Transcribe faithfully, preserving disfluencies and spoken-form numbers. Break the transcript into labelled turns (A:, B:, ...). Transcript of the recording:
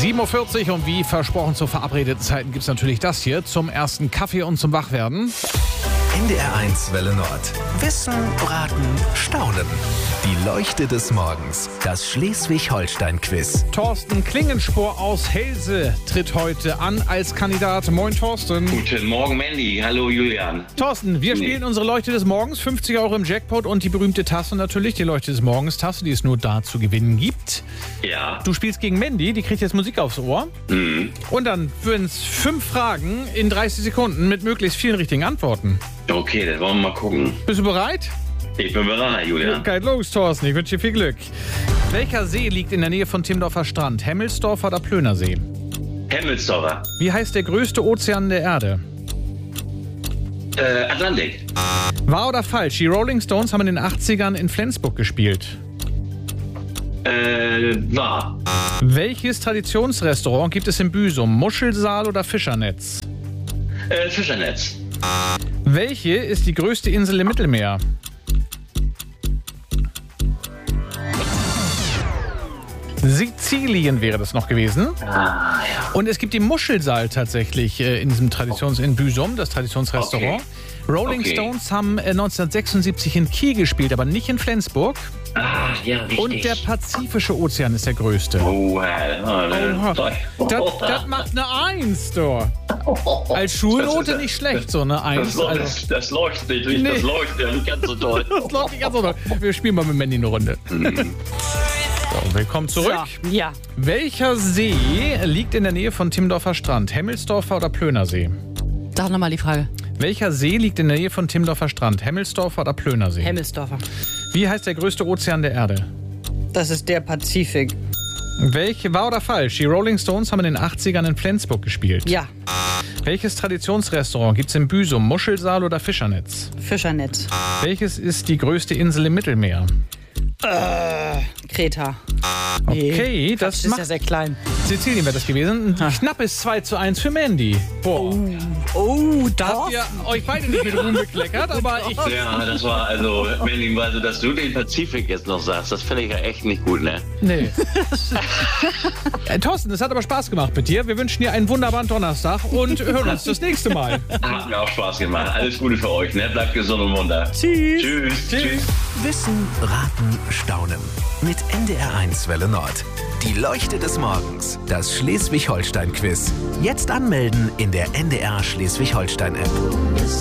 A: sieben Uhr vierzig und wie versprochen zu verabredeten Zeiten gibt es natürlich das hier zum ersten Kaffee und zum Wachwerden.
B: N D R eins Welle Nord. Wissen, Raten, Staunen. Die Leuchte des Morgens. Das Schleswig-Holstein-Quiz.
A: Thorsten Klingenspor aus Helse tritt heute an als Kandidat. Moin Thorsten.
C: Guten Morgen Mandy, hallo Julian.
A: Thorsten, wir spielen unsere Leuchte des Morgens, fünfzig Euro im Jackpot und die berühmte Tasse natürlich, die Leuchte des Morgens Tasse, die es nur da zu gewinnen gibt.
C: Ja.
A: Du spielst gegen Mandy, die kriegt jetzt Musik aufs Ohr.
C: Mhm.
A: Und dann würden es fünf Fragen in dreißig Sekunden mit möglichst vielen richtigen Antworten.
C: Okay, dann wollen wir mal gucken.
A: Bist du bereit?
C: Ich bin bereit, Julian.
A: Geht los, Thorsten. Ich wünsche dir viel Glück. Welcher See liegt in der Nähe von Timmendorfer Strand? Hemmelsdorfer oder Plönersee?
C: Hemmelsdorfer.
A: Wie heißt der größte Ozean der Erde?
C: Äh, Atlantik.
A: Wahr oder falsch? Die Rolling Stones haben in den achtzigern in Flensburg gespielt.
C: Äh, wahr.
A: Welches Traditionsrestaurant gibt es in Büsum? Muschelsaal oder Fischernetz?
C: Äh, Fischernetz.
A: Welche ist die größte Insel im Mittelmeer? Sizilien wäre das noch gewesen.
C: Ah, ja.
A: Und es gibt die Muschelsaal tatsächlich äh, in diesem Traditions... in Büsum, das Traditionsrestaurant.
C: Okay.
A: Rolling
C: Okay.
A: Stones haben äh, neunzehnhundertsechsundsiebzig in Kiel gespielt, aber nicht in Flensburg.
C: Ah, ja, richtig.
A: Und der Pazifische Ozean ist der größte.
C: Oh, äh,
A: Oha.
C: oh,
A: Das, das macht eine Eins, doch. Als Schulnote nicht schlecht, so eine Eins.
C: Das,
A: Also,
C: das, das leuchtet nicht, nicht
A: Nee.
C: das leuchtet ja nicht ganz so toll.
A: das läuft nicht ganz so. Wir spielen mal mit Mandy eine Runde. So, willkommen zurück.
D: So, ja.
A: Welcher See liegt in der Nähe von Timmendorfer Strand? Hemmelsdorfer oder Plönersee?
D: Sag nochmal die Frage.
A: Welcher See liegt in der Nähe von Timmendorfer Strand? Hemmelsdorfer oder Plönersee?
D: Hemmelsdorfer.
A: Wie heißt der größte Ozean der Erde?
E: Das ist der Pazifik.
A: Welche, wahr oder falsch? Die Rolling Stones haben in den achtzigern in Flensburg gespielt.
E: Ja,
A: Welches Traditionsrestaurant gibt es in Büsum? Muschelsaal oder Fischernetz?
E: Fischernetz.
A: Welches ist die größte Insel im Mittelmeer?
E: Kreta.
A: Okay, das
D: Das ist ja
A: macht...
D: sehr klein.
A: Sizilien wäre das gewesen. Ein knappes zwei zu eins für Mandy. Boah.
D: Oh,
A: Da habt ihr euch beide nicht mit Ruhm bekleckert, aber ich...
C: Ja, das war also, Mandy, also, dass du den Pazifik jetzt noch sagst, das finde ich ja echt nicht gut, ne?
A: Nee. äh, Thorsten, es hat aber Spaß gemacht mit dir. Wir wünschen dir einen wunderbaren Donnerstag und hören uns das nächste Mal.
C: Hat mir auch Spaß gemacht. Alles Gute für euch, ne? Bleibt gesund und munter.
A: Tschüss.
C: Tschüss. Tschüss.
B: Wissen, Raten, Staunen. Mit N D R eins Welle Nord. Die Leuchte des Morgens. Das Schleswig-Holstein-Quiz. Jetzt anmelden in der N D R Schleswig-Holstein-App.